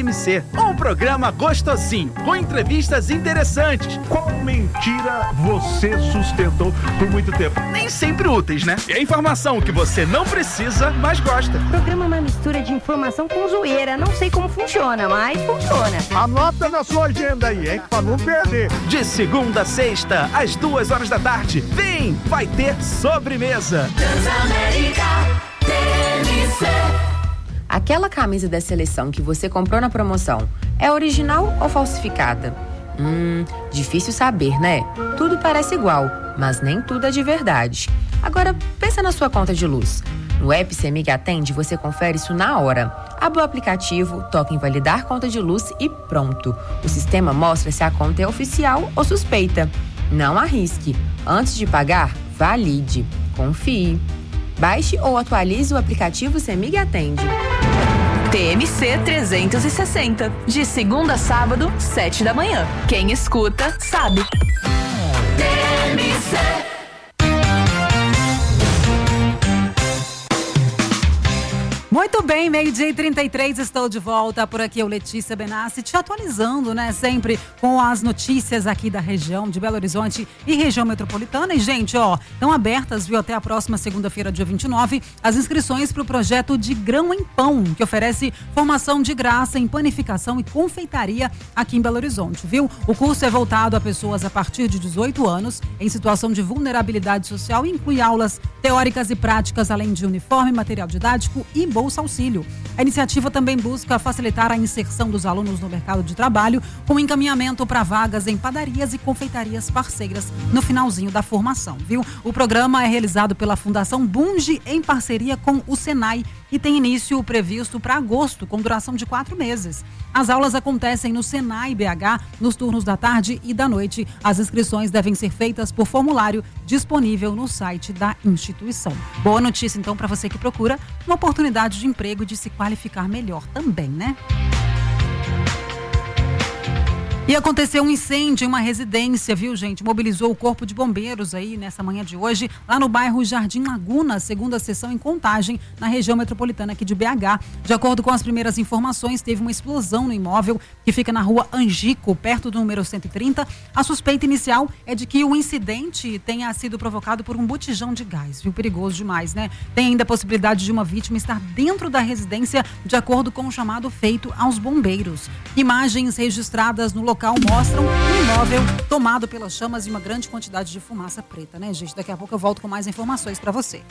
TMC, um programa gostosinho, com entrevistas interessantes. Qual mentira você sustentou por muito tempo? Nem sempre úteis, né? É informação que você não precisa, mas gosta. O programa é uma mistura de informação com zoeira. Não sei como funciona, mas funciona. Anota na sua agenda aí, hein? Pra não perder. De segunda a sexta, às 2h da tarde. Vem, vai ter sobremesa. Transamérica TMC. Aquela camisa da seleção que você comprou na promoção é original ou falsificada? Difícil saber, né? Tudo parece igual, mas nem tudo é de verdade. Agora, pensa na sua conta de luz. No app CEMIG Atende, você confere isso na hora. Abre o aplicativo, toca em validar conta de luz e pronto. O sistema mostra se a conta é oficial ou suspeita. Não arrisque. Antes de pagar, valide. Confie. Baixe ou atualize o aplicativo CEMIG Atende. TMC 360. De segunda a sábado, 7 da manhã. Quem escuta, sabe. TMC. Muito bem, 12:33, estou de volta. Por aqui eu, Letícia Benassi, te atualizando, né? Sempre com as notícias aqui da região de Belo Horizonte e região metropolitana. E, gente, estão abertas, viu, até a próxima segunda-feira, dia 29, as inscrições para o projeto de Grão em Pão, que oferece formação de graça em panificação e confeitaria aqui em Belo Horizonte, viu? O curso é voltado a pessoas a partir de 18 anos, em situação de vulnerabilidade social, e inclui aulas teóricas e práticas, além de uniforme, material didático e Bolsa Auxílio. A iniciativa também busca facilitar a inserção dos alunos no mercado de trabalho, com encaminhamento para vagas em padarias e confeitarias parceiras no finalzinho da formação, viu? O programa é realizado pela Fundação Bunge em parceria com o Senai e tem início previsto para agosto, com duração de 4 meses. As aulas acontecem no Senai BH, nos turnos da tarde e da noite. As inscrições devem ser feitas por formulário disponível no site da instituição. Boa notícia, então, para você que procura uma oportunidade de emprego e de se qualificar melhor também, né? E aconteceu um incêndio em uma residência, viu, gente? Mobilizou o Corpo de Bombeiros aí nessa manhã de hoje, lá no bairro Jardim Laguna, segunda seção em Contagem, na região metropolitana aqui de BH. De acordo com as primeiras informações, teve uma explosão no imóvel que fica na rua Angico, perto do número 130. A suspeita inicial é de que o incidente tenha sido provocado por um botijão de gás, viu? Perigoso demais, né? Tem ainda a possibilidade de uma vítima estar dentro da residência, de acordo com o chamado feito aos bombeiros. Imagens registradas no local mostram um imóvel tomado pelas chamas e uma grande quantidade de fumaça preta, né, gente? Daqui a pouco eu volto com mais informações para você.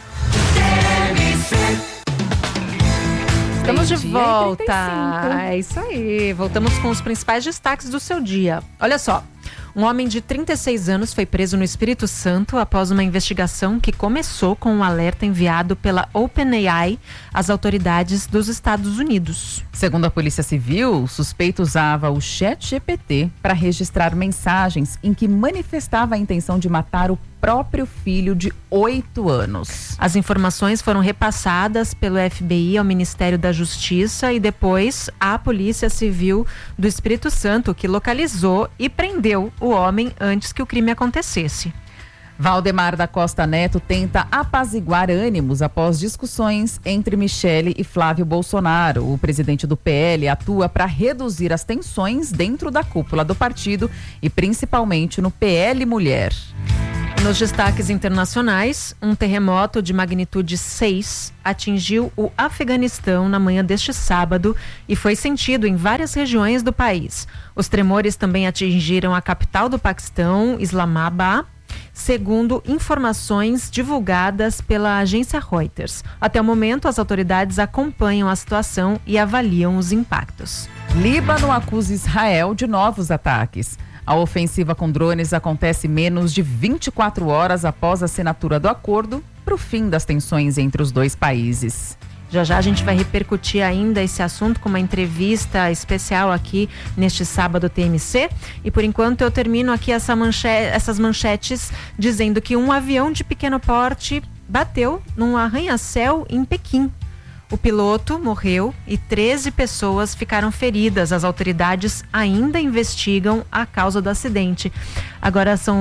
Estamos de volta. É isso aí. Voltamos com os principais destaques do seu dia. Olha só. Um homem de 36 anos foi preso no Espírito Santo após uma investigação que começou com um alerta enviado pela OpenAI às autoridades dos Estados Unidos. Segundo a Polícia Civil, o suspeito usava o ChatGPT para registrar mensagens em que manifestava a intenção de matar o próprio filho de 8 anos. As informações foram repassadas pelo FBI ao Ministério da Justiça e depois à Polícia Civil do Espírito Santo, que localizou e prendeu o homem antes que o crime acontecesse. Valdemar da Costa Neto tenta apaziguar ânimos após discussões entre Michele e Flávio Bolsonaro. O presidente do PL atua para reduzir as tensões dentro da cúpula do partido e principalmente no PL Mulher. Nos destaques internacionais, um terremoto de magnitude 6 atingiu o Afeganistão na manhã deste sábado e foi sentido em várias regiões do país. Os tremores também atingiram a capital do Paquistão, Islamabad, segundo informações divulgadas pela agência Reuters. Até o momento, as autoridades acompanham a situação e avaliam os impactos. Líbano acusa Israel de novos ataques. A ofensiva com drones acontece menos de 24 horas após a assinatura do acordo para o fim das tensões entre os dois países. Já já a gente vai repercutir ainda esse assunto com uma entrevista especial aqui neste sábado TMC. E por enquanto eu termino aqui essas manchetes dizendo que um avião de pequeno porte bateu num arranha-céu em Pequim. O piloto morreu e 13 pessoas ficaram feridas. As autoridades ainda investigam a causa do acidente. Agora são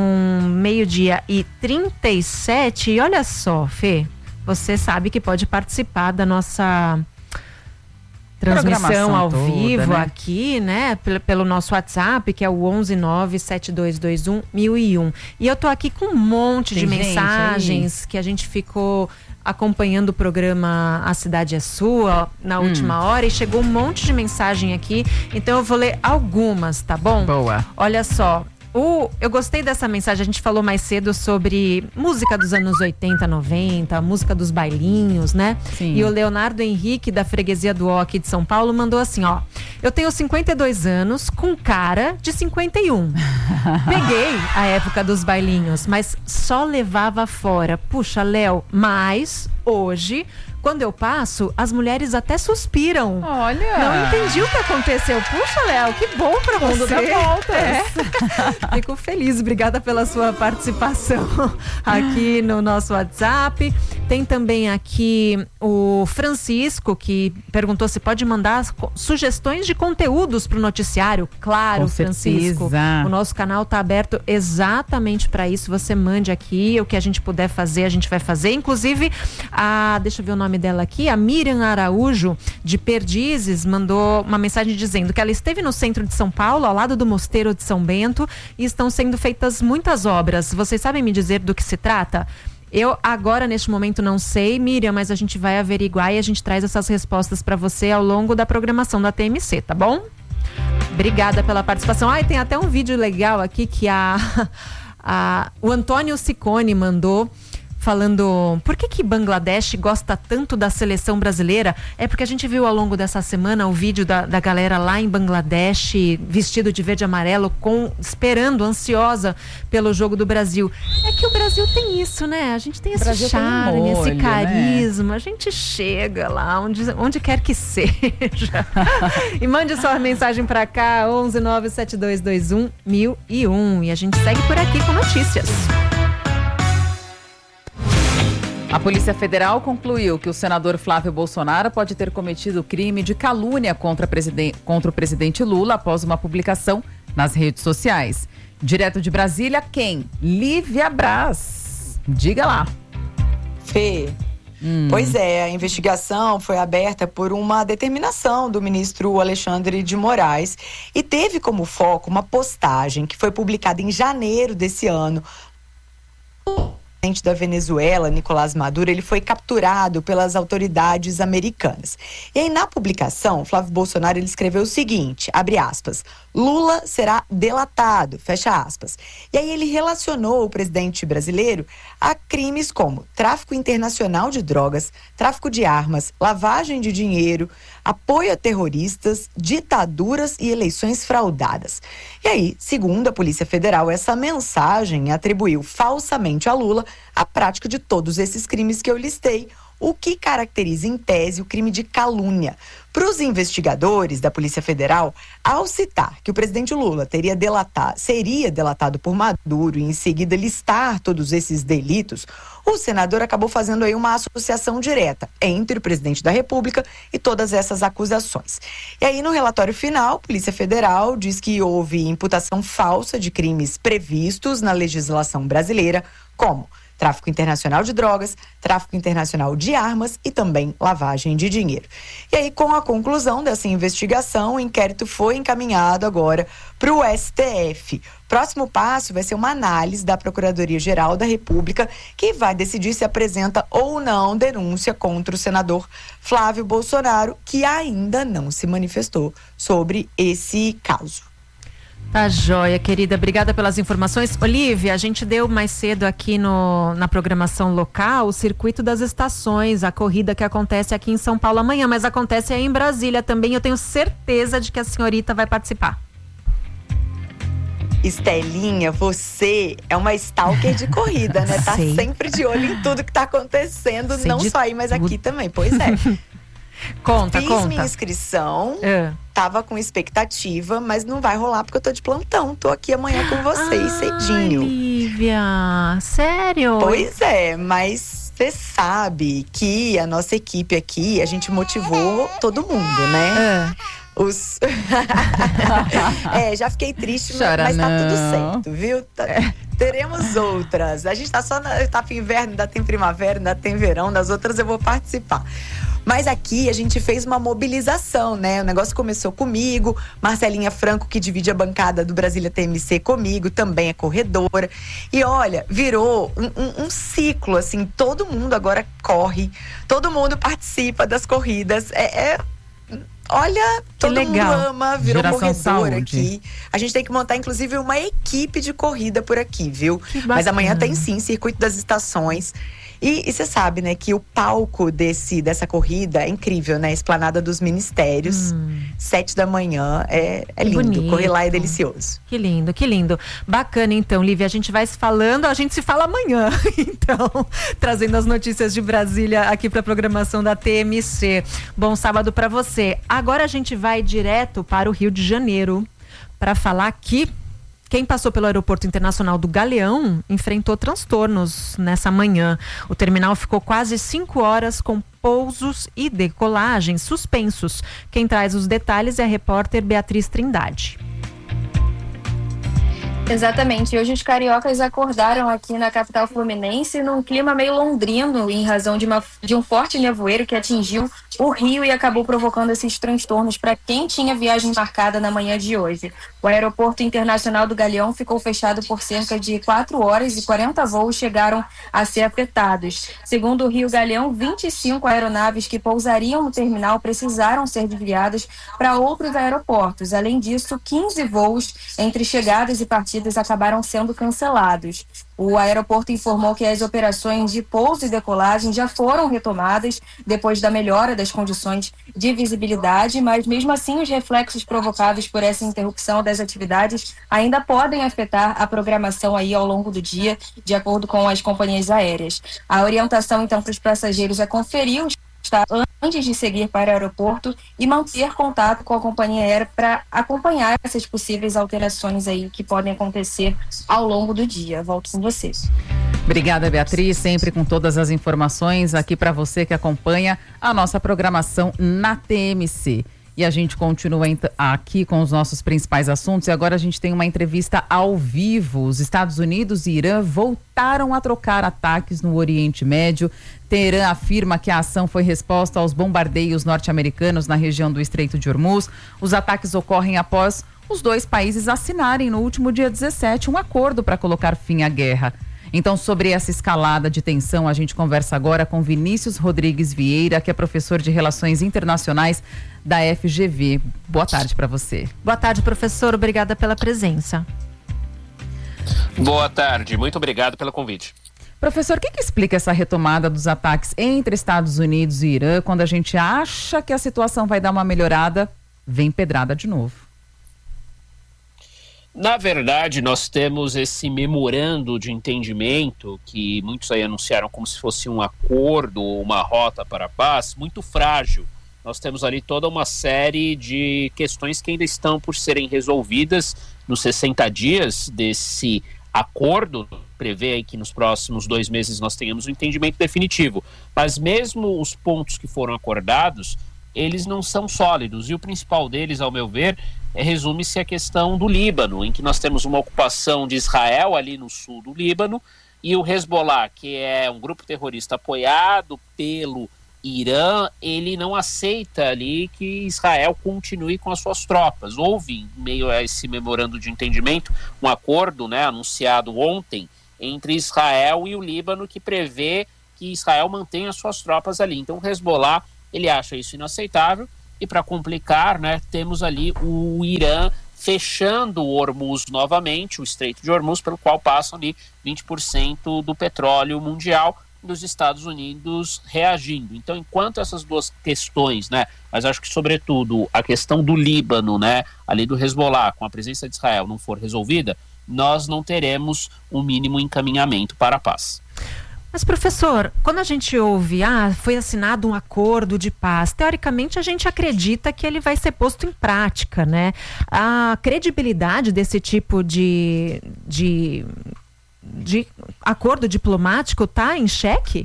12:37 e olha só, Fê, você sabe que pode participar da nossa transmissão ao toda, vivo, né? aqui, né? Pelo nosso WhatsApp, que é o 11972211001. E eu tô aqui com um monte de Tem gente mensagens que a gente ficou acompanhando o programa A Cidade é Sua na última hora, e chegou um monte de mensagem aqui, então eu vou ler algumas, tá bom? Boa. Olha só. Eu gostei dessa mensagem, a gente falou mais cedo sobre música dos anos 80, 90, música dos bailinhos, né? Sim. E o Leonardo Henrique, da freguesia do O aqui de São Paulo, mandou assim, ó: eu tenho 52 anos com cara de 51. Peguei a época dos bailinhos, mas só levava fora. Puxa, Léo, mas hoje, quando eu passo, as mulheres até suspiram. Olha! Não entendi o que aconteceu. Puxa, Léo, que bom pra Mundo você. dá voltas. Fico feliz, obrigada pela sua participação aqui no nosso WhatsApp. Tem também aqui o Francisco, que perguntou se pode mandar sugestões de conteúdos pro noticiário. Claro, Com Francisco. certeza. O nosso canal tá aberto exatamente para isso. Você mande aqui, o que a gente puder fazer, a gente vai fazer. Inclusive, deixa eu ver o nome dela aqui, a Miriam Araújo, de Perdizes, mandou uma mensagem dizendo que ela esteve no centro de São Paulo, ao lado do Mosteiro de São Bento, e estão sendo feitas muitas obras. Vocês sabem me dizer do que se trata? Eu agora, neste momento, não sei, Miriam, mas a gente vai averiguar e a gente traz essas respostas para você ao longo da programação da TMC, tá bom? Obrigada pela participação. E tem até um vídeo legal aqui que o Antônio Ciccone mandou, falando por que Bangladesh gosta tanto da seleção brasileira. É porque a gente viu ao longo dessa semana o vídeo da galera lá em Bangladesh, vestido de verde e amarelo, esperando, ansiosa pelo jogo do Brasil. É que o Brasil tem isso, né? A gente tem esse charme, esse carisma, né? A gente chega lá onde quer que seja. E mande sua mensagem pra cá, 11972211001, e a gente segue por aqui com notícias. A Polícia Federal concluiu que o senador Flávio Bolsonaro pode ter cometido crime de calúnia contra o presidente Lula após uma publicação nas redes sociais. Direto de Brasília, quem? Lívia Braz. Diga lá. Fê. Pois é, a investigação foi aberta por uma determinação do ministro Alexandre de Moraes e teve como foco uma postagem que foi publicada em janeiro desse ano. O presidente da Venezuela, Nicolás Maduro, ele foi capturado pelas autoridades americanas. E aí, na publicação, Flávio Bolsonaro ele escreveu o seguinte, abre aspas, Lula será delatado, fecha aspas. E aí ele relacionou o presidente brasileiro a crimes como tráfico internacional de drogas, tráfico de armas, lavagem de dinheiro, apoio a terroristas, ditaduras e eleições fraudadas. E aí, segundo a Polícia Federal, essa mensagem atribuiu falsamente a Lula a prática de todos esses crimes que eu listei, o que caracteriza em tese o crime de calúnia. Para os investigadores da Polícia Federal, ao citar que o presidente Lula seria delatado por Maduro e em seguida listar todos esses delitos, o senador acabou fazendo aí uma associação direta entre o presidente da República e todas essas acusações. E aí no relatório final, a Polícia Federal diz que houve imputação falsa de crimes previstos na legislação brasileira, como tráfico internacional de drogas, tráfico internacional de armas e também lavagem de dinheiro. E aí, com a conclusão dessa investigação, o inquérito foi encaminhado agora para o STF. Próximo passo vai ser uma análise da Procuradoria-Geral da República, que vai decidir se apresenta ou não denúncia contra o senador Flávio Bolsonaro, que ainda não se manifestou sobre esse caso. Tá joia, querida. Obrigada pelas informações. Olívia, a gente deu mais cedo aqui na programação local o Circuito das Estações, a corrida que acontece aqui em São Paulo amanhã, mas acontece aí em Brasília também. Eu tenho certeza de que a senhorita vai participar. Estelinha, você é uma stalker de corrida, né? Tá sempre de olho em tudo que tá acontecendo, não só aí, mas aqui também. Pois é. Conta. Fiz minha inscrição, tava com expectativa, mas não vai rolar porque eu tô de plantão. Tô aqui amanhã com vocês cedinho. Lívia, sério? Pois é, mas você sabe que a nossa equipe aqui, a gente motivou todo mundo, né? Já fiquei triste, mas tá tudo certo, viu? Teremos outras. A gente tá só na etapa inverno, ainda tem primavera, ainda tem verão, nas outras eu vou participar. Mas aqui a gente fez uma mobilização, né? O negócio começou comigo, Marcelinha Franco, que divide a bancada do Brasília TMC comigo, também é corredora. E olha, virou um ciclo, assim, todo mundo agora corre, todo mundo participa das corridas. Olha, todo mundo ama, virou corredor aqui. A gente tem que montar, inclusive, uma equipe de corrida por aqui, viu? Mas amanhã tem sim, Circuito das Estações. E você sabe, né, que o palco dessa corrida é incrível, né? Esplanada dos Ministérios, 7 da manhã, é lindo. Bonito. Correr lá é delicioso. Que lindo, que lindo. Bacana, então, Lívia, a gente vai se falando, a gente se fala amanhã, então, trazendo as notícias de Brasília aqui para a programação da TMC. Bom sábado para você. Agora a gente vai direto para o Rio de Janeiro para falar que quem passou pelo Aeroporto Internacional do Galeão enfrentou transtornos nessa manhã. O terminal ficou quase 5 horas com pousos e decolagens suspensos. Quem traz os detalhes é a repórter Beatriz Trindade. Exatamente. Hoje os cariocas acordaram aqui na capital fluminense num clima meio londrino, em razão de um forte nevoeiro que atingiu o Rio e acabou provocando esses transtornos para quem tinha viagem marcada na manhã de hoje. O Aeroporto Internacional do Galeão ficou fechado por cerca de 4 horas e 40 voos chegaram a ser afetados. Segundo o Rio Galeão, 25 aeronaves que pousariam no terminal precisaram ser desviadas para outros aeroportos. Além disso, 15 voos entre chegadas e partidas acabaram sendo cancelados. O aeroporto informou que as operações de pouso e decolagem já foram retomadas depois da melhora das condições de visibilidade, mas mesmo assim os reflexos provocados por essa interrupção das atividades ainda podem afetar a programação aí ao longo do dia, de acordo com as companhias aéreas. A orientação, então, para os passageiros é conferir o estado antes de seguir para o aeroporto e manter contato com a companhia aérea para acompanhar essas possíveis alterações aí que podem acontecer ao longo do dia. Volto com vocês. Obrigada, Beatriz, sempre com todas as informações aqui para você que acompanha a nossa programação na TMC. E a gente continua aqui com os nossos principais assuntos e agora a gente tem uma entrevista ao vivo. Os Estados Unidos e Irã voltaram a trocar ataques no Oriente Médio. Teherã afirma que a ação foi resposta aos bombardeios norte-americanos na região do Estreito de Hormuz. Os ataques ocorrem após os dois países assinarem no último dia 17 um acordo para colocar fim à guerra. Então, sobre essa escalada de tensão, a gente conversa agora com Vinícius Rodrigues Vieira, que é professor de Relações Internacionais da FGV. Boa tarde para você. Boa tarde, professor. Obrigada pela presença. Boa tarde. Muito obrigado pelo convite. Professor, o que explica essa retomada dos ataques entre Estados Unidos e Irã? Quando a gente acha que a situação vai dar uma melhorada, vem pedrada de novo. Na verdade, nós temos esse memorando de entendimento que muitos aí anunciaram como se fosse um acordo ou uma rota para a paz, muito frágil. Nós temos ali toda uma série de questões que ainda estão por serem resolvidas nos 60 dias desse acordo. Prevê aí que nos próximos 2 meses nós tenhamos um entendimento definitivo. Mas mesmo os pontos que foram acordados, eles não são sólidos. E o principal deles, ao meu ver, resume-se a questão do Líbano, em que nós temos uma ocupação de Israel ali no sul do Líbano, e o Hezbollah, que é um grupo terrorista apoiado pelo Irã, ele não aceita ali que Israel continue com as suas tropas. Houve, em meio a esse memorando de entendimento, um acordo, né, anunciado ontem, entre Israel e o Líbano, que prevê que Israel mantenha as suas tropas ali. Então o Hezbollah, ele acha isso inaceitável. E para complicar, né, temos ali o Irã fechando o Hormuz novamente, o Estreito de Hormuz, pelo qual passam ali 20% do petróleo mundial, dos Estados Unidos reagindo. Então, enquanto essas duas questões, né, mas acho que sobretudo a questão do Líbano, né, ali do Hezbollah, com a presença de Israel, não for resolvida, nós não teremos um mínimo encaminhamento para a paz. Mas, professor, quando a gente ouve, foi assinado um acordo de paz, teoricamente a gente acredita que ele vai ser posto em prática, né? A credibilidade desse tipo de acordo diplomático está em xeque?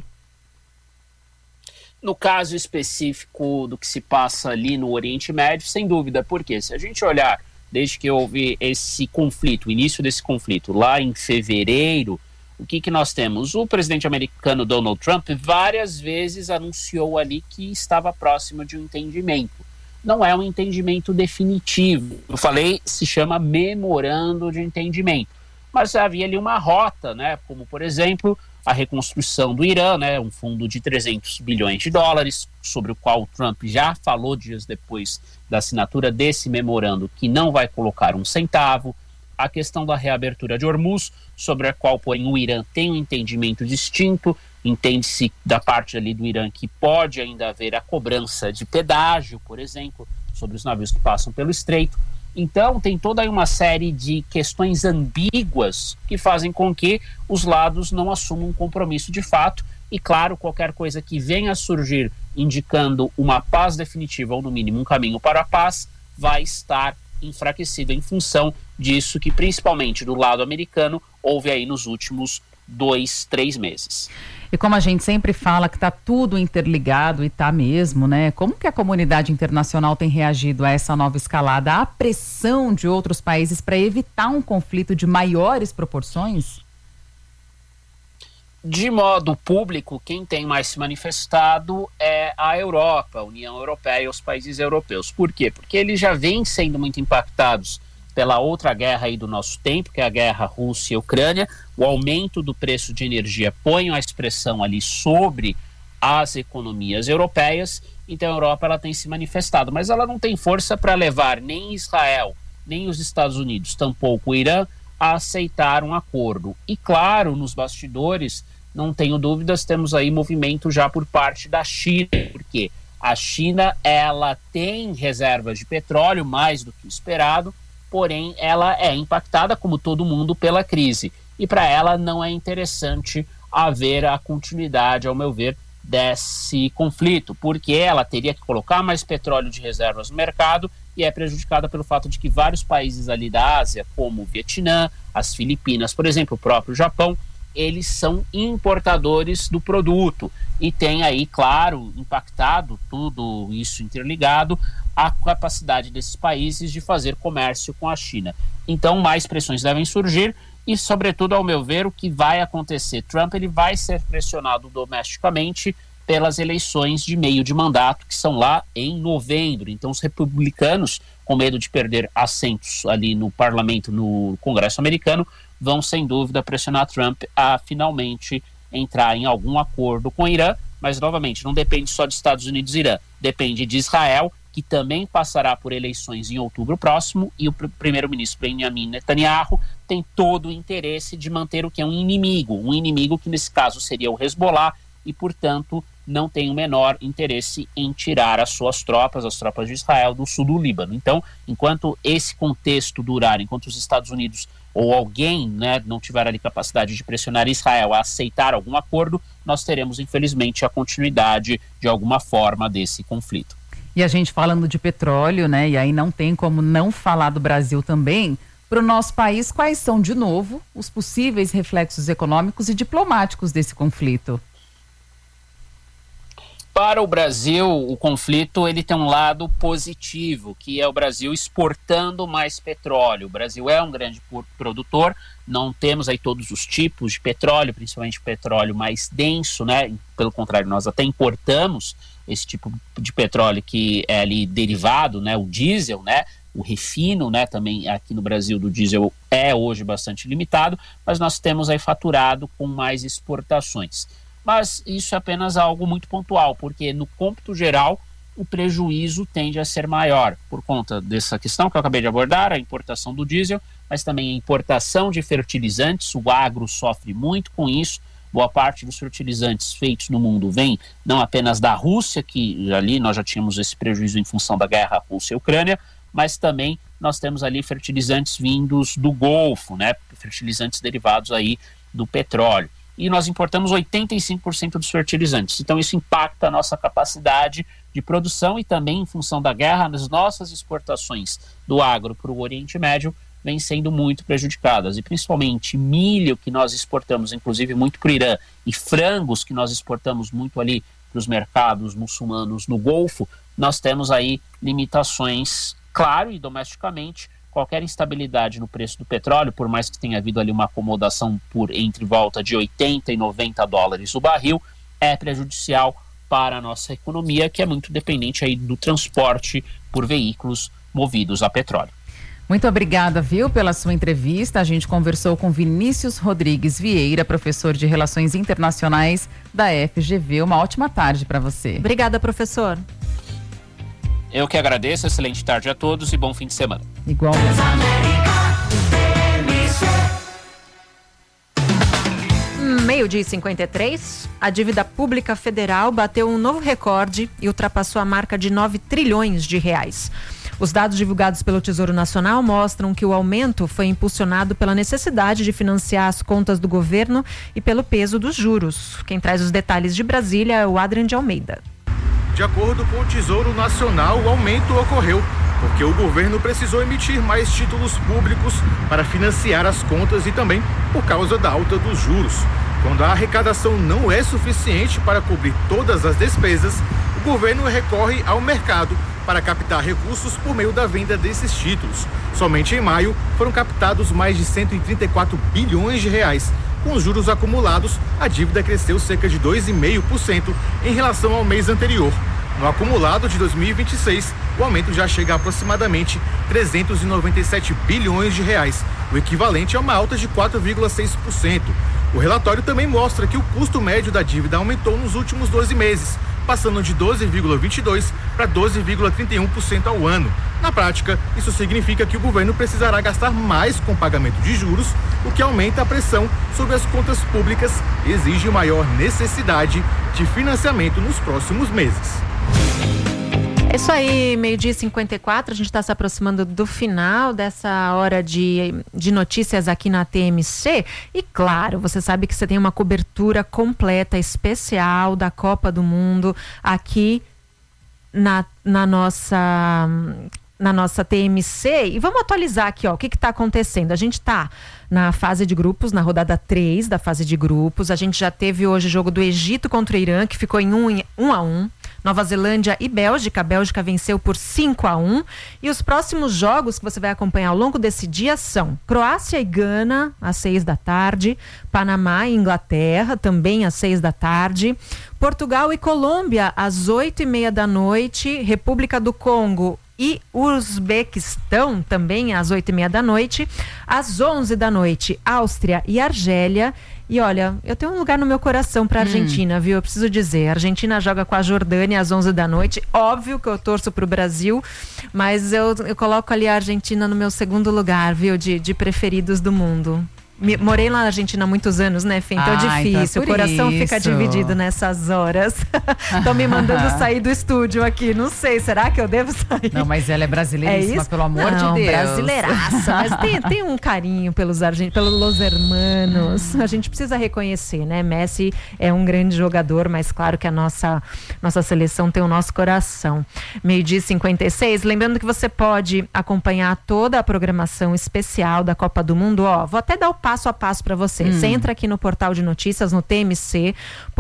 No caso específico do que se passa ali no Oriente Médio, sem dúvida, porque se a gente olhar desde que houve esse conflito, o início desse conflito, lá em fevereiro, o que nós temos? O presidente americano Donald Trump várias vezes anunciou ali que estava próximo de um entendimento. Não é um entendimento definitivo. Eu falei, se chama memorando de entendimento. Mas havia ali uma rota, né? Como, por exemplo, a reconstrução do Irã, né? Um fundo de 300 bilhões de dólares, sobre o qual o Trump já falou dias depois da assinatura desse memorando que não vai colocar um centavo. A questão da reabertura de Hormuz, sobre a qual, porém, o Irã tem um entendimento distinto. Entende-se da parte ali do Irã que pode ainda haver a cobrança de pedágio, por exemplo, sobre os navios que passam pelo estreito. Então, tem toda aí uma série de questões ambíguas que fazem com que os lados não assumam um compromisso de fato. E, claro, qualquer coisa que venha a surgir indicando uma paz definitiva ou, no mínimo, um caminho para a paz, vai estar enfraquecido em função disso que, principalmente do lado americano, houve aí nos últimos 2-3 meses. E como a gente sempre fala que está tudo interligado, e está mesmo, né? Como que a comunidade internacional tem reagido a essa nova escalada? Há pressão de outros países para evitar um conflito de maiores proporções? De modo público, quem tem mais se manifestado é a Europa, a União Europeia e os países europeus. Por quê? Porque eles já vêm sendo muito impactados pela outra guerra aí do nosso tempo, que é a guerra Rússia e Ucrânia. O aumento do preço de energia põe a expressão ali sobre as economias europeias. Então a Europa ela tem se manifestado, mas ela não tem força para levar nem Israel, nem os Estados Unidos, tampouco o Irã, a aceitar um acordo. E claro, nos bastidores, não tenho dúvidas, temos aí movimento já por parte da China, porque a China ela tem reservas de petróleo, mais do que o esperado, porém ela é impactada, como todo mundo, pela crise. E para ela não é interessante haver a continuidade, ao meu ver, desse conflito, porque ela teria que colocar mais petróleo de reservas no mercado e é prejudicada pelo fato de que vários países ali da Ásia, como o Vietnã, as Filipinas, por exemplo, o próprio Japão, eles são importadores do produto e tem aí, claro, impactado tudo isso interligado a capacidade desses países de fazer comércio com a China. Então, mais pressões devem surgir e, sobretudo, ao meu ver, o que vai acontecer? Trump ele vai ser pressionado domesticamente pelas eleições de meio de mandato, que são lá em novembro. Então, os republicanos, com medo de perder assentos ali no parlamento, no Congresso americano, vão, sem dúvida, pressionar Trump a finalmente entrar em algum acordo com o Irã, mas, novamente, não depende só dos Estados Unidos e Irã, depende de Israel, que também passará por eleições em outubro próximo, e o primeiro-ministro Benjamin Netanyahu tem todo o interesse de manter o que é um inimigo que nesse caso seria o Hezbollah, e, portanto, não tem o menor interesse em tirar as suas tropas, as tropas de Israel, do sul do Líbano. Então, enquanto esse contexto durar, enquanto os Estados Unidos ou alguém, né, não tiver ali capacidade de pressionar Israel a aceitar algum acordo, nós teremos, infelizmente, a continuidade de alguma forma desse conflito. E a gente falando de petróleo, né? E aí não tem como não falar do Brasil também. Para o nosso país, quais são, de novo, os possíveis reflexos econômicos e diplomáticos desse conflito? Para o Brasil, o conflito ele tem um lado positivo, que é o Brasil exportando mais petróleo. O Brasil é um grande produtor, não temos aí todos os tipos de petróleo, principalmente petróleo mais denso, né? Pelo contrário, nós até importamos esse tipo de petróleo que é ali derivado, né? O diesel, né? O refino, né? Também aqui no Brasil do diesel é hoje bastante limitado, mas nós temos aí faturado com mais exportações. Mas isso é apenas algo muito pontual, porque no cômputo geral o prejuízo tende a ser maior por conta dessa questão que eu acabei de abordar, a importação do diesel, mas também a importação de fertilizantes. O agro sofre muito com isso. Boa parte dos fertilizantes feitos no mundo vem não apenas da Rússia, que ali nós já tínhamos esse prejuízo em função da guerra Rússia e Ucrânia, mas também nós temos ali fertilizantes vindos do Golfo, né? Fertilizantes derivados aí do petróleo. E nós importamos 85% dos fertilizantes. Então isso impacta a nossa capacidade de produção e também, em função da guerra, as nossas exportações do agro para o Oriente Médio vêm sendo muito prejudicadas. E principalmente milho, que nós exportamos, inclusive, muito para o Irã, e frangos, que nós exportamos muito ali para os mercados muçulmanos no Golfo, nós temos aí limitações, claro, e domesticamente, qualquer instabilidade no preço do petróleo, por mais que tenha havido ali uma acomodação por entre volta de 80 e 90 dólares o barril, é prejudicial para a nossa economia, que é muito dependente aí do transporte por veículos movidos a petróleo. Muito obrigada, viu, pela sua entrevista. A gente conversou com Vinícius Rodrigues Vieira, professor de Relações Internacionais da FGV. Uma ótima tarde para você. Obrigada, professor. Eu que agradeço, excelente tarde a todos e bom fim de semana. Igualmente. 12h53, a dívida pública federal bateu um novo recorde e ultrapassou a marca de 9 trilhões de reais. Os dados divulgados pelo Tesouro Nacional mostram que o aumento foi impulsionado pela necessidade de financiar as contas do governo e pelo peso dos juros. Quem traz os detalhes de Brasília é o Adrian de Almeida. De acordo com o Tesouro Nacional, o aumento ocorreu porque o governo precisou emitir mais títulos públicos para financiar as contas e também por causa da alta dos juros. Quando a arrecadação não é suficiente para cobrir todas as despesas, o governo recorre ao mercado para captar recursos por meio da venda desses títulos. Somente em maio foram captados mais de 134 bilhões de reais. Com os juros acumulados, a dívida cresceu cerca de 2,5% em relação ao mês anterior. No acumulado de 2026, o aumento já chega a aproximadamente 397 bilhões de reais, o equivalente a uma alta de 4,6%. O relatório também mostra que o custo médio da dívida aumentou nos últimos 12 meses, passando de 12,22% para 12,31% ao ano. Na prática, isso significa que o governo precisará gastar mais com pagamento de juros, o que aumenta a pressão sobre as contas públicas e exige maior necessidade de financiamento nos próximos meses. É isso aí, 12h54, a gente está se aproximando do final dessa hora de notícias aqui na TMC. E claro, você sabe que você tem uma cobertura completa, especial da Copa do Mundo aqui na nossa TMC. E vamos atualizar aqui, ó, o que está acontecendo. A gente está na fase de grupos, na rodada 3 da fase de grupos. A gente já teve hoje o jogo do Egito contra o Irã, que ficou em 1-1. Nova Zelândia e Bélgica. A Bélgica venceu por 5-1. E os próximos jogos que você vai acompanhar ao longo desse dia são Croácia e Gana, às 6 da tarde. Panamá e Inglaterra, também às 6 da tarde. Portugal e Colômbia, às 8h30 da noite. República do Congo e Uzbequistão, também às 8h30 da noite. Às 11 da noite, Áustria e Argélia. E olha, eu tenho um lugar no meu coração para a Argentina, viu? Eu preciso dizer, a Argentina joga com a Jordânia às 11 da noite. Óbvio que eu torço pro Brasil, mas eu coloco ali a Argentina no meu segundo lugar, viu? De preferidos do mundo. Morei lá na Argentina há muitos anos, né, Fê? Então é difícil, o coração fica dividido nessas horas. Estão me mandando sair do estúdio aqui, não sei, será que eu devo sair? Não, mas ela é brasileiríssima, pelo amor de Deus. Brasileiraça, mas tem um carinho pelos Los Hermanos. A gente precisa reconhecer, né? Messi é um grande jogador, mas claro que a nossa seleção tem o nosso coração. 12h56, lembrando que você pode acompanhar toda a programação especial da Copa do Mundo. Ó, vou até dar o passo a passo para você. Você entra aqui no portal de notícias, no tmc.com.br.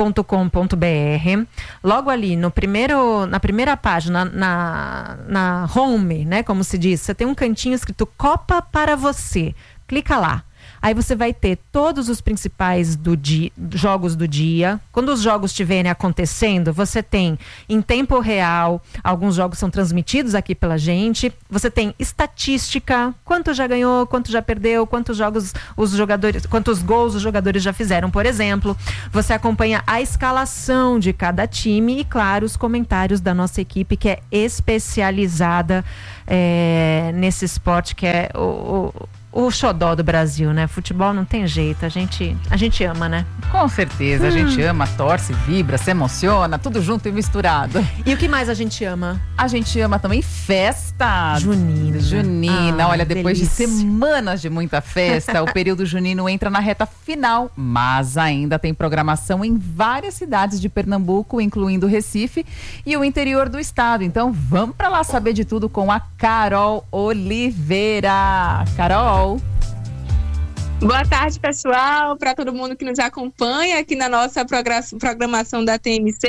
Logo ali, na primeira página, na home, né, como se diz, você tem um cantinho escrito Copa para você. Clica lá. Aí você vai ter todos os principais jogos do dia. Quando os jogos estiverem acontecendo, você tem em tempo real, alguns jogos são transmitidos aqui pela gente. Você tem estatística, quanto já ganhou, quanto já perdeu, quantos gols os jogadores já fizeram, por exemplo. Você acompanha a escalação de cada time e, claro, os comentários da nossa equipe, que é especializada nesse esporte, que é o xodó do Brasil, né? Futebol não tem jeito, a gente ama, né? Com certeza, a gente ama, torce, vibra, se emociona, tudo junto e misturado. E o que mais a gente ama? A gente ama também festa junina. Olha, depois delícia. De semanas de muita festa, o período junino entra na reta final, mas ainda tem programação em várias cidades de Pernambuco, incluindo Recife e o interior do estado. Então vamos pra lá saber de tudo com a Carol Oliveira. Carol. Boa tarde, pessoal, para todo mundo que nos acompanha aqui na nossa programação da TMC.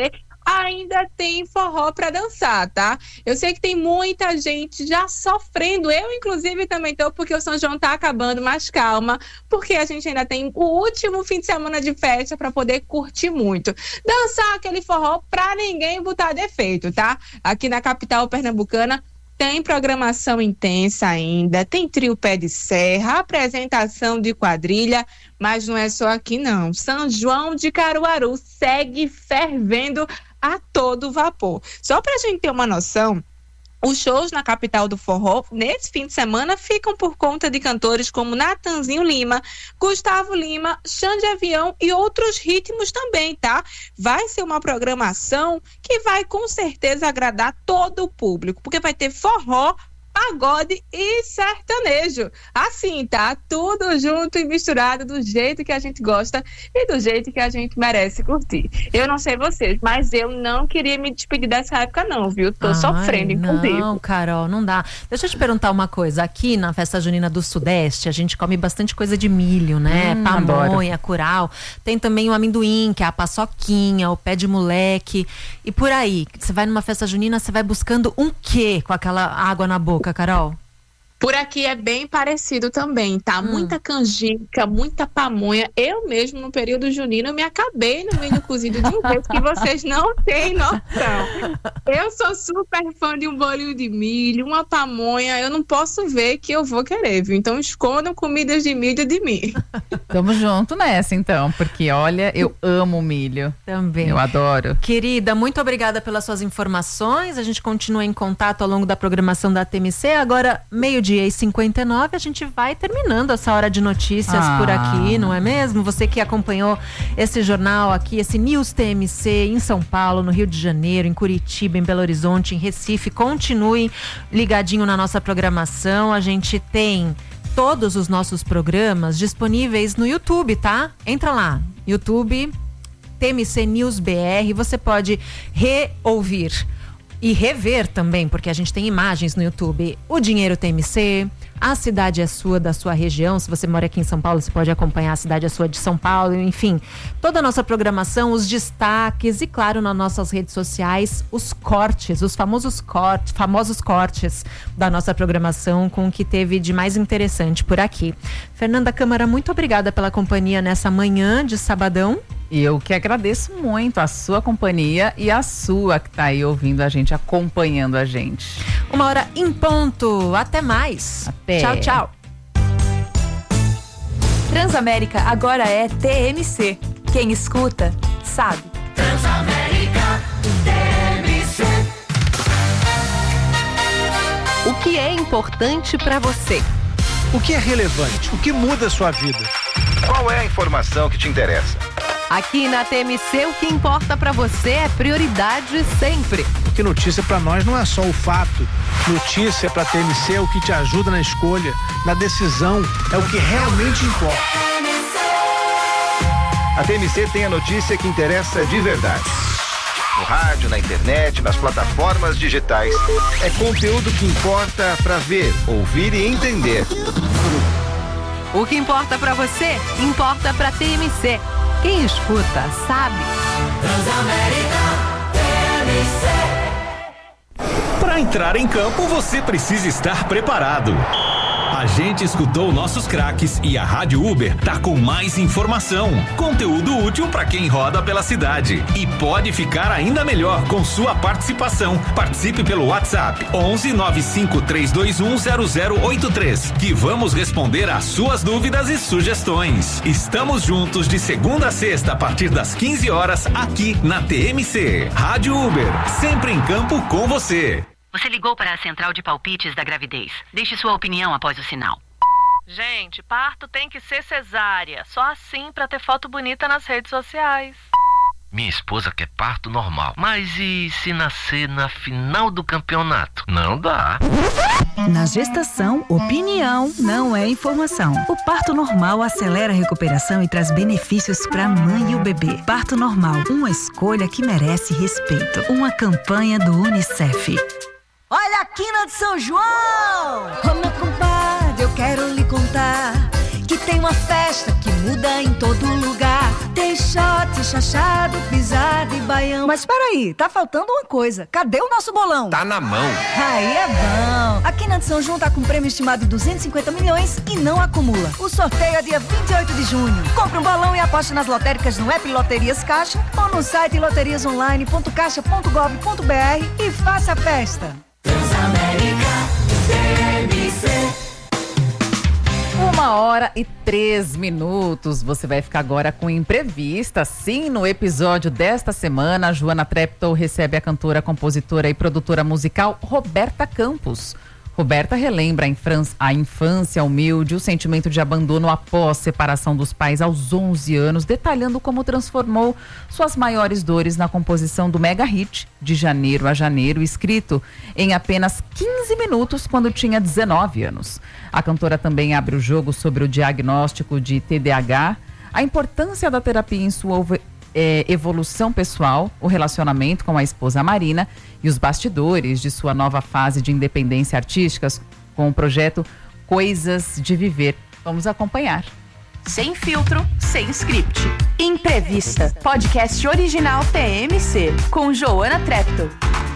ainda tem forró para dançar, tá? Eu sei que tem muita gente já sofrendo, eu inclusive também tô, porque o São João tá acabando, mas calma, porque a gente ainda tem o último fim de semana de festa para poder curtir muito. Dançar aquele forró pra ninguém botar defeito, tá? Aqui na capital pernambucana tem programação intensa ainda, tem trio pé de serra, apresentação de quadrilha, mas não é só aqui não. São João de Caruaru segue fervendo a todo vapor. Só pra gente ter uma noção, os shows na capital do forró, nesse fim de semana, ficam por conta de cantores como Natanzinho Lima, Gustavo Lima, Xande Avião e outros ritmos também, tá? Vai ser uma programação que vai com certeza agradar todo o público, porque vai ter forró, pagode e sertanejo. Assim, tá? Tudo junto e misturado do jeito que a gente gosta e do jeito que a gente merece curtir. Eu não sei vocês, mas eu não queria me despedir dessa época não, viu? Tô sofrendo, inclusive. Não, Carol, não dá. Deixa eu te perguntar uma coisa. Aqui na Festa Junina do Sudeste, a gente come bastante coisa de milho, né? Pamonha, curau. Tem também o amendoim, que é a paçoquinha, o pé de moleque. E por aí, você vai numa festa junina, você vai buscando um quê com aquela água na boca, Carol? Por aqui é bem parecido também, tá? Muita canjica, muita pamonha. Eu mesmo, no período junino, me acabei no milho cozido de um jeito que vocês não têm noção. Eu sou super fã de um bolinho de milho, uma pamonha. Eu não posso ver que eu vou querer, viu? Então escondam comidas de milho de mim. Tamo junto nessa, então, porque olha, eu amo milho. Também. Eu adoro. Querida, muito obrigada pelas suas informações. A gente continua em contato ao longo da programação da TMC. Agora, meio-dia e 59, a gente vai terminando essa hora de notícias por aqui, não é mesmo? Você que acompanhou esse jornal aqui, esse News TMC em São Paulo, no Rio de Janeiro, em Curitiba, em Belo Horizonte, em Recife, continue ligadinho na nossa programação. A gente tem todos os nossos programas disponíveis no YouTube, tá? Entra lá, YouTube, TMC News BR, você pode reouvir e rever também, porque a gente tem imagens no YouTube. O Dinheiro TMC, a Cidade é Sua, da sua região. Se você mora aqui em São Paulo, você pode acompanhar a Cidade é Sua de São Paulo. Enfim, toda a nossa programação, os destaques e, claro, nas nossas redes sociais, os cortes, os famosos cortes da nossa programação com o que teve de mais interessante por aqui. Fernanda Câmara, muito obrigada pela companhia nessa manhã de sabadão. E eu que agradeço muito a sua companhia e a sua que tá aí ouvindo a gente, acompanhando a gente. 1h em ponto. Até mais. Até. Tchau, tchau. Transamérica agora é TMC. Quem escuta, sabe. Transamérica TMC. O que é importante para você? O que é relevante? O que muda a sua vida? Qual é a informação que te interessa? Aqui na TMC, o que importa pra você é prioridade sempre. Porque notícia pra nós não é só o fato. Notícia pra TMC é o que te ajuda na escolha, na decisão, é o que realmente importa. A TMC tem a notícia que interessa de verdade. No rádio, na internet, nas plataformas digitais. É conteúdo que importa pra ver, ouvir e entender. O que importa pra você, importa pra TMC. Quem escuta, sabe. Transamérica TMC. Para entrar em campo, você precisa estar preparado. A gente escutou nossos craques e a Rádio Uber tá com mais informação, conteúdo útil para quem roda pela cidade e pode ficar ainda melhor com sua participação. Participe pelo WhatsApp 11 95 321 0083 que vamos responder às suas dúvidas e sugestões. Estamos juntos de segunda a sexta a partir das 15 horas aqui na TMC. Rádio Uber, sempre em campo com você. Você ligou para a central de palpites da gravidez. Deixe sua opinião após o sinal. Gente, parto tem que ser cesárea. Só assim para ter foto bonita nas redes sociais. Minha esposa quer parto normal. Mas e se nascer na final do campeonato? Não dá. Na gestação, opinião não é informação. O parto normal acelera a recuperação e traz benefícios para a mãe e o bebê. Parto normal, uma escolha que merece respeito. Uma campanha do UNICEF. Olha a quina de São João! Ô meu compadre, eu quero lhe contar que tem uma festa que muda em todo lugar. Tem shot, chachado, pisada e baião. Mas peraí, tá faltando uma coisa. Cadê o nosso bolão? Tá na mão. Aí é bom. A Quinta de São João tá com prêmio estimado de 250 milhões e não acumula. O sorteio é dia 28 de junho. Compre um bolão e aposte nas lotéricas no app Loterias Caixa ou no site loteriasonline.caixa.gov.br e faça a festa. Transamérica, TMC. 1h03. Você vai ficar agora com Imprevista. Sim, no episódio desta semana, a Joana Treptow recebe a cantora, compositora e produtora musical Roberta Campos. Roberta relembra a infância humilde, o sentimento de abandono após separação dos pais aos 11 anos, detalhando como transformou suas maiores dores na composição do mega hit De Janeiro a Janeiro, escrito em apenas 15 minutos quando tinha 19 anos. A cantora também abre o jogo sobre o diagnóstico de TDAH, a importância da terapia em sua evolução pessoal, o relacionamento com a esposa Marina e os bastidores de sua nova fase de independência artística com o projeto Coisas de Viver. Vamos acompanhar. Sem filtro, sem script. Imprevista. Podcast original TMC, com Joana Treptow.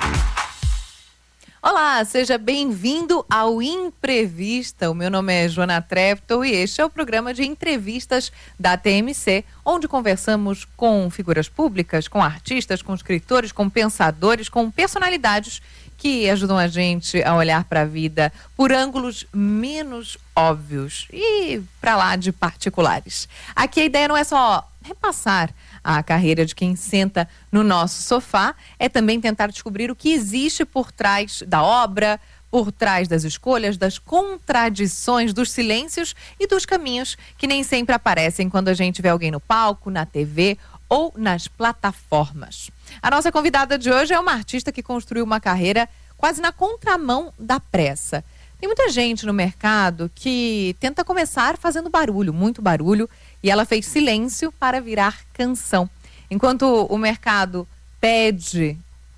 Olá, seja bem-vindo ao Imprevista. O meu nome é Joana Treptow e este é o programa de entrevistas da TMC, onde conversamos com figuras públicas, com artistas, com escritores, com pensadores, com personalidades que ajudam a gente a olhar para a vida por ângulos menos óbvios e para lá de particulares. Aqui a ideia não é só repassar a carreira de quem senta no nosso sofá, é também tentar descobrir o que existe por trás da obra, por trás das escolhas, das contradições, dos silêncios e dos caminhos que nem sempre aparecem quando a gente vê alguém no palco, na TV ou nas plataformas. A nossa convidada de hoje é uma artista que construiu uma carreira quase na contramão da pressa. Tem muita gente no mercado que tenta começar fazendo barulho, muito barulho, e ela fez silêncio para virar canção. Enquanto o mercado pede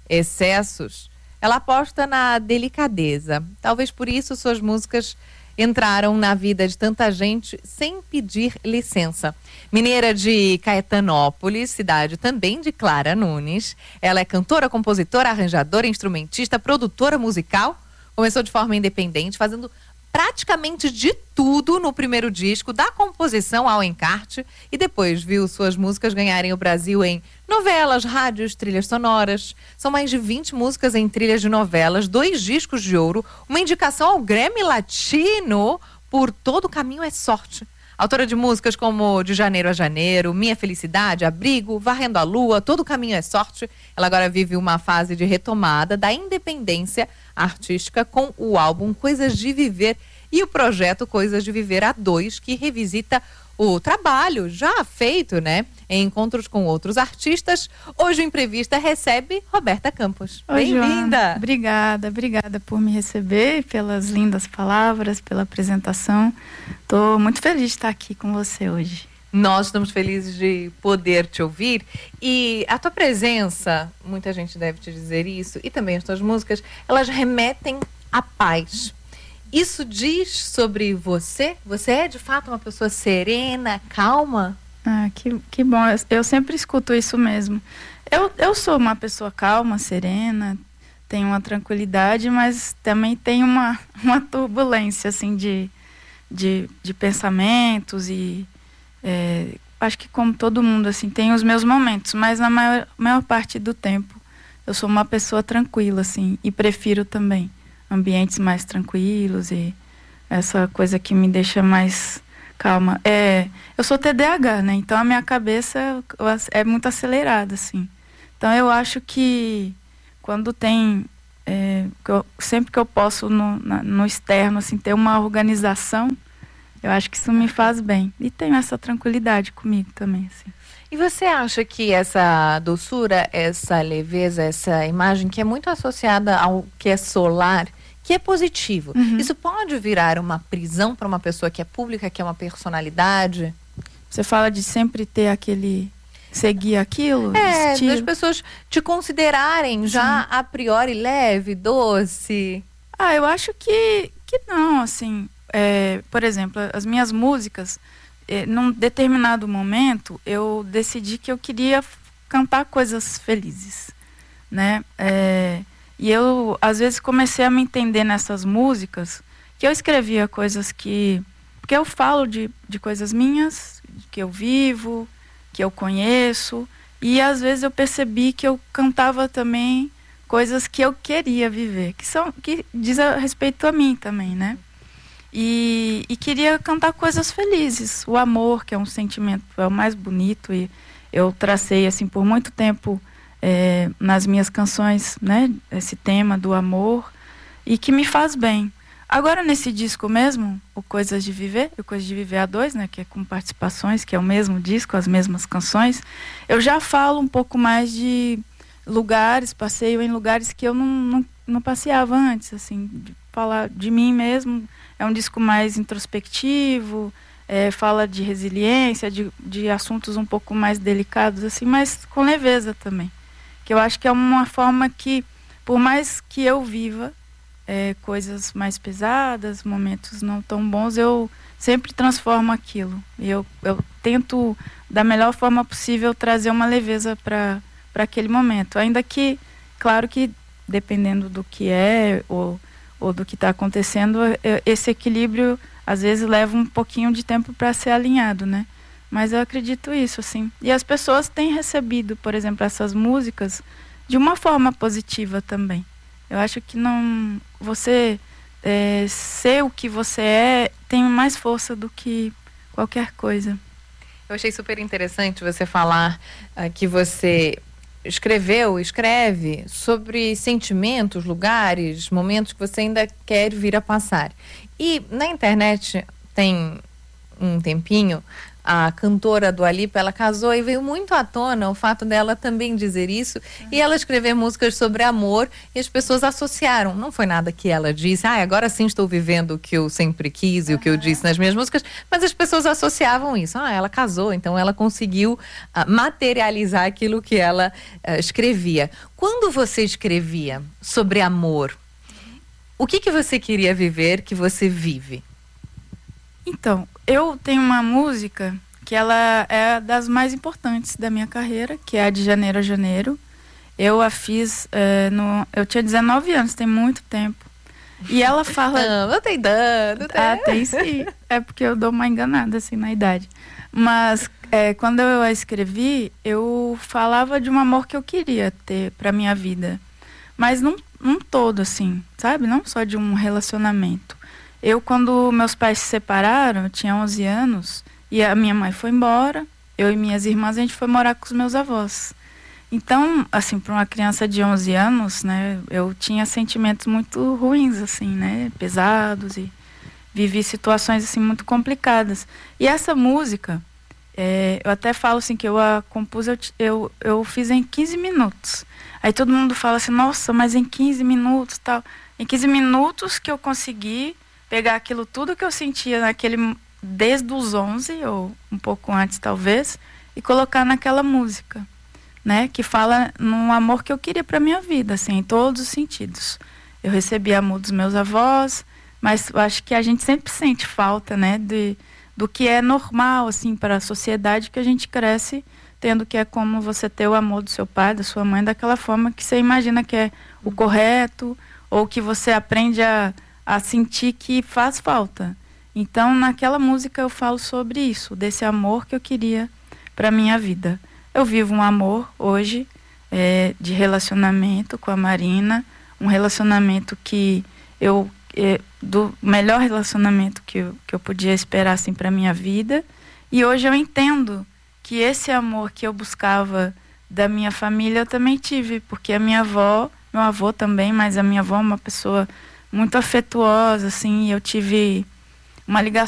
excessos, ela aposta na delicadeza. Talvez por isso suas músicas entraram na vida de tanta gente sem pedir licença. Mineira de Caetanópolis, cidade também de Clara Nunes. Ela é cantora, compositora, arranjadora, instrumentista, produtora musical. Começou de forma independente, fazendo praticamente de tudo no primeiro disco, da composição ao encarte, e depois viu suas músicas ganharem o Brasil em novelas, rádios, trilhas sonoras. São mais de 20 músicas em trilhas de novelas, 2 discos de ouro, uma indicação ao Grammy Latino por Todo Caminho é Sorte. Autora de músicas como De Janeiro a Janeiro, Minha Felicidade, Abrigo, Varrendo a Lua, Todo Caminho é Sorte. Ela agora vive uma fase de retomada da independência artística com o álbum Coisas de Viver e o projeto Coisas de Viver A2, que revisita o trabalho já feito, né, em encontros com outros artistas. Hoje o Imprevista recebe Roberta Campos. Bem-vinda! Obrigada por me receber, pelas lindas palavras, pela apresentação. Estou muito feliz de estar aqui com você hoje. Nós estamos felizes de poder te ouvir, e a tua presença, muita gente deve te dizer isso, e também as tuas músicas, elas remetem à paz. Isso diz sobre você? Você é de fato uma pessoa serena, calma? Ah, que bom, eu sempre escuto isso mesmo. Eu sou uma pessoa calma, serena, tenho uma tranquilidade, mas também tenho uma turbulência assim de pensamentos e acho que como todo mundo assim, tem os meus momentos, mas na maior parte do tempo eu sou uma pessoa tranquila assim, e prefiro também ambientes mais tranquilos e essa coisa que me deixa mais calma. Eu sou TDAH, né? Então a minha cabeça é muito acelerada, assim. Então eu acho que quando tem... sempre que eu posso no externo, assim, ter uma organização, eu acho que isso me faz bem. E tenho essa tranquilidade comigo também, assim. E você acha que essa doçura, essa leveza, essa imagem que é muito associada ao que é solar, que é positivo, isso pode virar uma prisão para uma pessoa que é pública, que é uma personalidade? Você fala de sempre ter seguir aquilo? Estilo. Das pessoas te considerarem já a priori leve, doce. Eu acho que não, assim, por exemplo, as minhas músicas, num determinado momento, eu decidi que eu queria cantar coisas felizes, né? E eu, às vezes, comecei a me entender nessas músicas, que eu escrevia coisas que eu falo de coisas minhas, que eu vivo, que eu conheço, e às vezes eu percebi que eu cantava também coisas que eu queria viver, que diz a respeito a mim também, né? E queria cantar coisas felizes, o amor, que é um sentimento, é o mais bonito, e eu tracei assim por muito tempo nas minhas canções, né, esse tema do amor, e que me faz bem. Agora, nesse disco mesmo, o Coisas de Viver, o Coisas de Viver A2, né, que é com participações, que é o mesmo disco, as mesmas canções, eu já falo um pouco mais de lugares, passeio em lugares que eu não passeava antes, assim, de falar de mim mesmo. É um disco mais introspectivo, fala de resiliência, de assuntos um pouco mais delicados, assim, mas com leveza também. Que eu acho que é uma forma que, por mais que eu viva coisas mais pesadas, momentos não tão bons, eu sempre transformo aquilo. E eu tento, da melhor forma possível, trazer uma leveza para aquele momento. Ainda que, claro que, dependendo do que ou do que está acontecendo, esse equilíbrio, às vezes, leva um pouquinho de tempo para ser alinhado, né? Mas eu acredito isso, assim. E as pessoas têm recebido, por exemplo, essas músicas de uma forma positiva também. Eu acho que você ser o que você é tem mais força do que qualquer coisa. Eu achei super interessante você falar que você escreve sobre sentimentos, lugares, momentos que você ainda quer vir a passar. E na internet tem um tempinho, a cantora Dua Lipa, ela casou e veio muito à tona o fato dela também dizer isso, e ela escrever músicas sobre amor, e as pessoas associaram. Não foi nada que ela disse, agora sim estou vivendo o que eu sempre quis e o que eu disse nas minhas músicas, mas as pessoas associavam isso. Ela casou, então ela conseguiu materializar aquilo que ela escrevia. Quando você escrevia sobre amor, o que você queria viver que você vive? Então, eu tenho uma música que ela é das mais importantes da minha carreira, que é a de Janeiro a Janeiro. Eu a fiz, eu tinha 19 anos, tem muito tempo. E ela fala... Não tem dano, tem sim. É porque eu dou uma enganada, assim, na idade. Mas, quando eu a escrevi, eu falava de um amor que eu queria ter pra minha vida. Mas não todo, assim, sabe? Não só de um relacionamento. Quando meus pais se separaram, eu tinha 11 anos, e a minha mãe foi embora, eu e minhas irmãs, a gente foi morar com os meus avós. Então, assim, para uma criança de 11 anos, né, eu tinha sentimentos muito ruins, assim, né, pesados, e vivi situações, assim, muito complicadas. E essa música, eu até falo, assim, que eu a compus, eu fiz em 15 minutos. Aí todo mundo fala assim, nossa, mas em 15 minutos, tal. Em 15 minutos que eu consegui pegar aquilo tudo que eu sentia desde os 11, ou um pouco antes talvez, e colocar naquela música, né? Que fala num amor que eu queria para minha vida, assim, em todos os sentidos. Eu recebi amor dos meus avós, mas eu acho que a gente sempre sente falta, né? Do que é normal, assim, para a sociedade, que a gente cresce tendo, que é como você ter o amor do seu pai, da sua mãe, daquela forma que você imagina que é o correto, ou que você aprende a sentir que faz falta. Então, naquela música eu falo sobre isso, desse amor que eu queria para minha vida. Eu vivo um amor hoje de relacionamento com a Marina, um relacionamento que do melhor relacionamento que eu podia esperar, assim, para minha vida. E hoje eu entendo que esse amor que eu buscava da minha família eu também tive, porque a minha avó, meu avô também, mas a minha avó é uma pessoa muito afetuosa, assim, e eu tive uma ligação